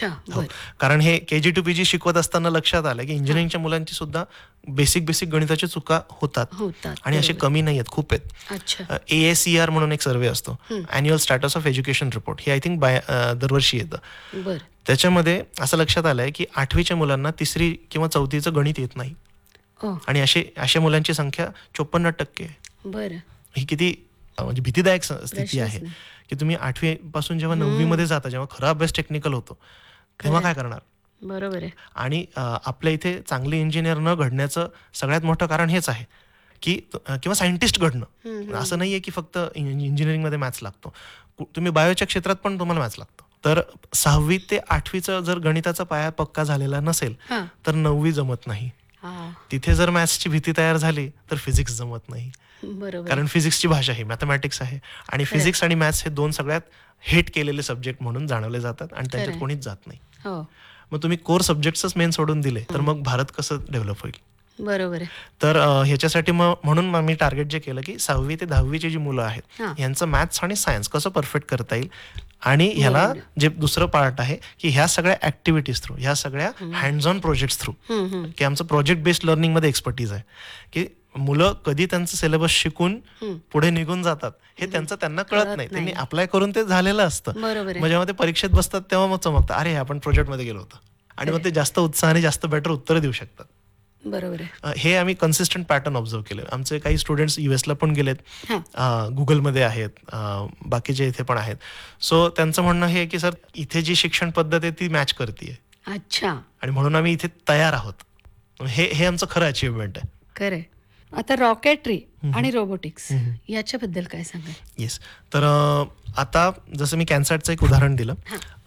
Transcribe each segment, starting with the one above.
अच्छा, हो. बरं. कारण हे KG to PG शिकवत असताना लक्षात आलं की इंजिनिअरिंगच्या मुलांची सुद्धा बेसिक गणिताच्या चुका होतात होतात. आणि असे बरोबर. कमी नाही आहेत, खूप आहेत. अच्छा. AACR म्हणून एक सर्व्हे असतो, हं. Annual status of education report. हे आय थिंक दरवर्षी येतं. बरं. त्याच्यामध्ये असं लक्षात आलंय की 8वीच्या मुलांना 3री किंवा 4थीचं गणित येत नाही ओह! आणि अशा मुलांची संख्या 54% आहे. बरं. ही किती म्हणजे भीतीदायक स्थिती प्रश्नच आहे नाही. की तुम्ही 8वी पासून जेव्हा 9वी हं. मध्ये जाता, जेव्हा खरा अभ्यास टेक्निकल होतो, तेव्हा खरंय. काय करणार? बरोबर आहे. आणि आपल्या इथे चांगले इंजिनियर न घडण्याचं सगळ्यात मोठं कारण हेच आहे की किंवा सायंटिस्ट घडणं. हं, हं, असं हं. नाहीये की फक्त इंजिनिअरिंगमध्ये मॅथ्स लागतो. तुम्ही बायोच्या क्षेत्रात पण तुम्हाला मॅथ्स लागतो. तर 6वी ते 8वीचं जर गणिताचा पाया पक्का झालेला नसेल हां. तर 9वी जमत नाही. हां. तिथे जर मॅथ्सची भीती तयार झाली तर फिजिक्स जमत नाही. बरोबर आहे. कारण फिजिक्सची भाषा ही मॅथमॅटिक्स आहे आणि खरंय. फिजिक्स आणि मॅथ्स हे 2 सगळ्यात हेट केलेले सब्जेक्ट म्हणून जाणवले जातात आणि त्यांच्यात खरंय. कोणीच जात नाही. हो. मग तुम्ही कोर सब्जेक्ट्सच मेन सोडून दिले तर मग भारत कसं डेव्हलप होईल? बरोबर आहे. तर ह्याच्यासाठी म्हणून मी टार्गेट जे केलं की 6वी ते 10वीची जी मुलं आहेत हां. यांचं मॅथ्स आणि सायन्स कसं परफेक्ट करता येईल आणि ह्याला बरोबर आहे. जे दुसरं पार्ट आहे की ह्या सगळ्या ऍक्टिव्हिटीज थ्रू, ह्या सगळ्या हँड्स ऑन प्रोजेक्ट्स थ्रू, हं, हं. की आमचं प्रोजेक्ट बेस्ड लर्निंगमध्ये एक्सपर्टीज आहे की मुलं कधी त्यांचं सिलेबस शिकून हं. पुढे निघून जातात हे त्यांना कळत कळत नाही. त्यांनी नाही. अप्लाय करून ते झालेलं असतं. बरोबर आहे. मग जेव्हा ते परीक्षेत बसतात तेव्हा मग चमकतं, अरे आपण प्रोजेक्टमध्ये गेलो होतो आणि मग ते जास्त उत्साहाने जास्त बेटर उत्तरं देऊ शकतात. बरोबर आहे. हे आम्ही कन्सिस्टंट पॅटर्न ऑब्झर्व केले. आमचे काही स्टुडंट्स US ला पण गेलेत, हां. गुगलमध्ये आहेत, बाकीचे इथे पण आहेत. सो त्यांचं म्हणणं हे की सर इथे जी शिक्षण पद्धत आहे ती मॅच करते अच्छा. आणि म्हणून आम्ही इथे तयार आहोत. हे आमचं खरं अचिव्हमेंट आहे. खरंय. आता रॉकेटरी आणि रोबोटिक्स याच्याबद्दल काय सांगाल? येस. तर आता जसं मी कॅनसॅटचं एक उदाहरण दिलं,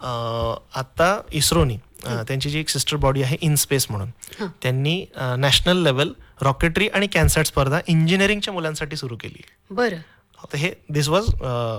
आता इस्रोनी त्यांची जी एक सिस्टर बॉडी आहे इनस्पेस म्हणून, हां. त्यांनी नॅशनल लेवल रॉकेटरी आणि कॅनसॅट स्पर्धा इंजिनिअरिंगच्या मुलांसाठी सुरू केली. बरं. तर हे दिस was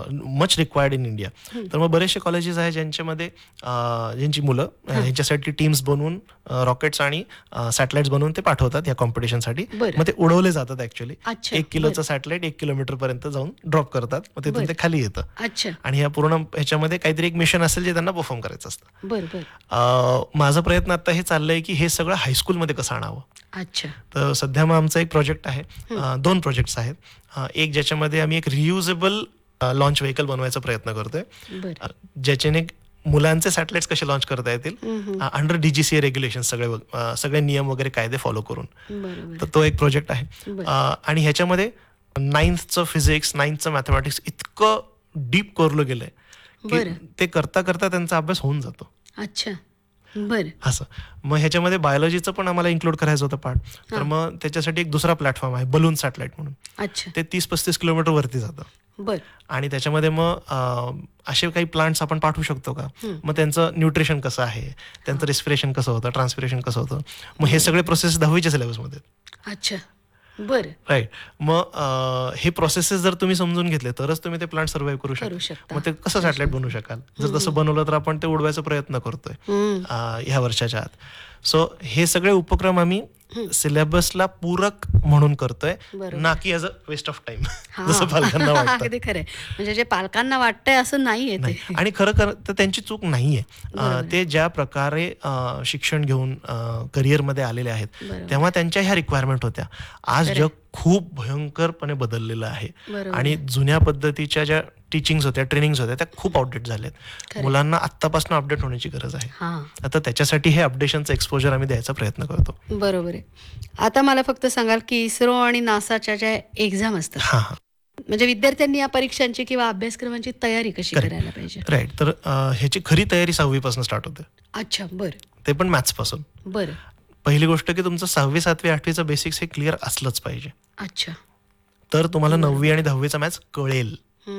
much required in India. तर मग बरेचसे कॉलेजेस आहेत ज्यांच्यामध्ये ज्यांची मुलं ह्यांच्यासाठी टीम्स बनवून रॉकेट्स आणि सॅटेलाइट्स बनवून ते पाठवतात या कॉम्पिटिशनसाठी. बरं. मग ते उडवले जातात ऍक्च्युअली. अच्छा. 1 किलोचं सॅटेलाइट 1 किलोमीटरपर्यंत जाऊन ड्रॉप करतात, मग तिथून ते खाली येतं अच्छा. आणि या पूर्ण ह्याच्यामध्ये काहीतरी एक मिशन असेल जे त्यांना परफॉर्म करायचं असतं. बरं, बरं. माझा प्रयत्न आता हे चाललंय की हे सगळं हायस्कूलमध्ये कसं आणावं. अच्छा. तर सध्या मग आमचा एक प्रोजेक्ट आहे, 2 प्रोजेक्ट्स आहेत. एक ज्याच्यामध्ये आम्ही एक रियुजेबल लॉन्च व्हेकल बनवायचा प्रयत्न करतोय, बरं. ज्याच्याने मुलांचे सॅटेलाइट्स कसे लॉन्च करता येतील अंडर DGCA रेग्युलेशन, सगळे नियम वगैरे कायदे फॉलो करून. बरोबर. तर तो एक प्रोजेक्ट आहे. बरं. आणि ह्याच्यामध्ये 9thचं फिजिक्स, 9thचं मॅथमॅटिक्स इतकं डीप कोरलं गेलंय की बरं. ते करता करता त्यांचा अभ्यास होऊन जातो. अच्छा. बरं. असं. मग ह्याच्यामध्ये बायोलॉजीचं पण आम्हाला इन्क्लूड करायचं होतं पार्ट. तर मग त्याच्यासाठी एक दुसरा प्लॅटफॉर्म आहे बलून सॅटेलाइट म्हणून. अच्छा. ते 30-35 किलोमीटर वरती जातं बरं. आणि त्याच्यामध्ये मग असे काही प्लांट्स आपण पाठवू शकतो का, मग त्यांचं न्यूट्रिशन कसं आहे, त्यांचं रेस्पिरेशन कसं होतं, ट्रान्सपिरेशन कसं होतं, मग हे सगळे प्रोसेस 10वीच्या सिलेबसमध्ये. अच्छा. बरं. राईट. मग हे प्रोसेसेस जर तुम्ही समजून घेतले तरच तुम्ही ते प्लांट सर्व्हाइव्ह करू शकता. मग ते कसं सॅटेलाइट बनवू शकाल? जर तसं बनवलं तर आपण ते उडवायचा प्रयत्न करतोय ह्या वर्षाच्या आत. सो हे सगळे उपक्रम आम्ही सिलेबसला पूरक म्हणून करतोय, ना की as a waste of time जसं पालकांना वाटतं. अगदी खरंय. म्हणजे जे पालकांना वाटतंय असं नाहीये ते. आणि खरं तर त्यांची चूक नाहीये. ते ज्या प्रकारे शिक्षण घेऊन करिअरमध्ये आलेले आहेत तेव्हा त्यांच्या ह्या रिक्वायरमेंट होत्या. आज जग खूप भयंकरपणे बदललेलं आहे आणि जुन्या पद्धतीच्या ज्या टीचिंग्स होत्या, ट्रेनिंग्स होत्या, त्या खूप आउटडेट झाल्यात. मुलांना आत्तापासून अपडेट होण्याची गरज आहे. आता त्याच्यासाठी हे अपडेशनचं एक्सपोजर आम्ही द्यायचा प्रयत्न करतो. बरोबर आहे. आता मला फक्त सांगाल की इस्रो आणि नासाच्या ज्या एक्झाम असतात, म्हणजे विद्यार्थ्यांनी या परीक्षांची किंवा अभ्यासक्रमांची तयारी कशी करायला पाहिजे? राईट. तर ह्याची खरी तयारी 6वी पासून स्टार्ट होते. अच्छा. बरं. ते पण मॅथ्स पासून. बरं. पहिली गोष्ट की तुमचं 6वी, 7वी, 8वीचं बेसिक्स हे क्लिअर असलंच पाहिजे. अच्छा. तर तुम्हाला 9वी आणि 10वीचा मॅथ्स कळेल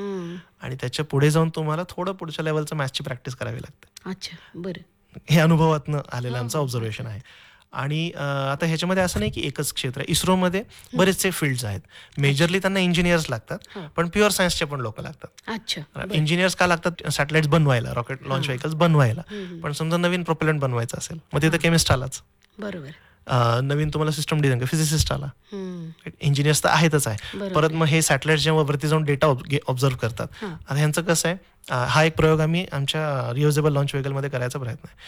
आणि त्याच्या पुढे जाऊन तुम्हाला थोडं पुढच्या लेवलचं मॅथ्सची प्रॅक्टिस करावी लागते. अच्छा. बरं. हे अनुभवातनं आलेलं आमचं ऑब्झर्वेशन आहे. आणि आता ह्याच्यामध्ये असं नाही की एकच क्षेत्र आहे. इस्रोमध्ये बरेचसे फील्ड्स आहेत. मेजरली त्यांना इंजिनियर्स लागतात, पण प्युअर सायन्सचे पण लोक लागतात. अच्छा. इंजिनियर्स का लागतात? सॅटेलाइट्स बनवायला, रॉकेट लॉन्च व्हेकल्स बनवायला. पण समजा नवीन प्रोपेलंट बनवायचं असेल मग तिथं केमिस्ट आलाच. बरोबर. नवीन तुम्हाला सिस्टम डिझाईन फिजिसिस्ट आला. इंजिनियर्स तर आहेतच आहे. परत मग हे सॅटेलाइट जेव्हा वरती जाऊन डेटा ऑब्झर्व करतात. आता ह्यांचं कसं आहे, हा एक प्रयोग आम्ही आमच्या रियुजेबल लॉन्च व्हेकलमध्ये करायचा प्रयत्न आहे